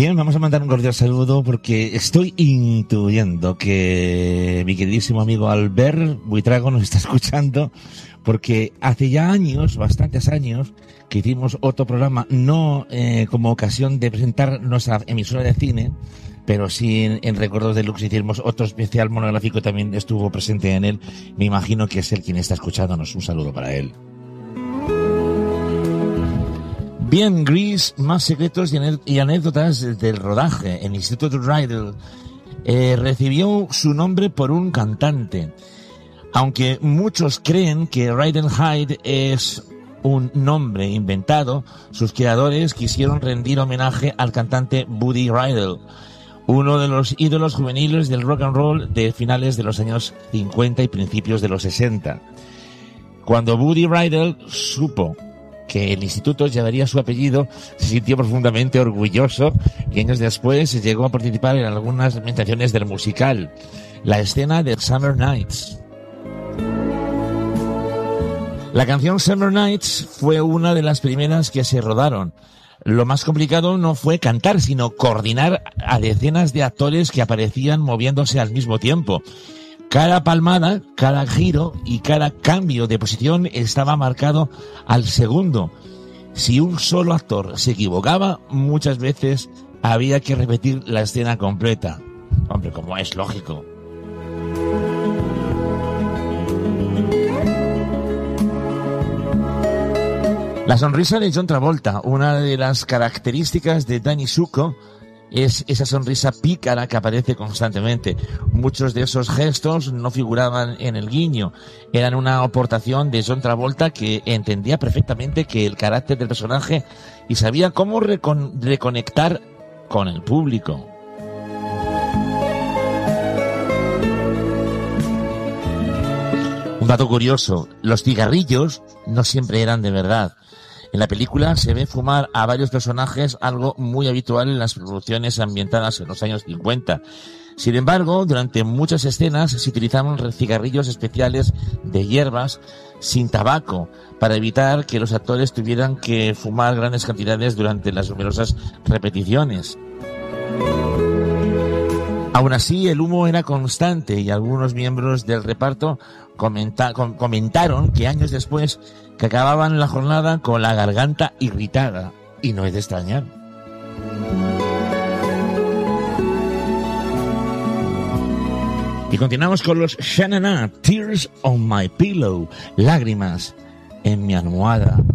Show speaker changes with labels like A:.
A: Bien, vamos a mandar un cordial saludo porque estoy intuyendo que mi queridísimo amigo Albert Buitrago nos está escuchando, porque hace ya años, bastantes años, que hicimos otro programa, no como ocasión de presentar nuestra emisora de cine, pero sí en Recuerdos Deluxe hicimos otro especial monográfico, también estuvo presente en él. Me imagino que es él quien está escuchándonos. Un saludo para él. Bien, Grease, más secretos y anécdotas del rodaje. El Instituto Rydell recibió su nombre por un cantante. Aunque muchos creen que Rydell Hyde es un nombre inventado, sus creadores quisieron rendir homenaje al cantante Buddy Rydell, uno de los ídolos juveniles del rock and roll de finales de los años 50 y principios de los 60. Cuando Buddy Rydell supo que el instituto llevaría su apellido, se sintió profundamente orgulloso y años después llegó a participar en algunas ambientaciones del musical, la escena de Summer Nights. La canción Summer Nights fue una de las primeras que se rodaron. Lo más complicado no fue cantar, sino coordinar a decenas de actores que aparecían moviéndose al mismo tiempo. Cada palmada, cada giro y cada cambio de posición estaba marcado al segundo. Si un solo actor se equivocaba, muchas veces había que repetir la escena completa. Hombre, como es lógico. La sonrisa de John Travolta, una de las características de Danny Zuko, es esa sonrisa pícara que aparece constantemente. Muchos de esos gestos no figuraban en el guiño, eran una aportación de John Travolta, que entendía perfectamente que el carácter del personaje y sabía cómo reconectar con el público. Un dato curioso, los cigarrillos no siempre eran de verdad. En la película se ve fumar a varios personajes, algo muy habitual en las producciones ambientadas en los años 50. Sin embargo, durante muchas escenas se utilizaban cigarrillos especiales de hierbas sin tabaco para evitar que los actores tuvieran que fumar grandes cantidades durante las numerosas repeticiones. Aún así, el humo era constante y algunos miembros del reparto comentaron que años después que acababan la jornada con la garganta irritada, y no es de extrañar. Y continuamos con los Sha-na-na, Tears on My Pillow, lágrimas en mi almohada.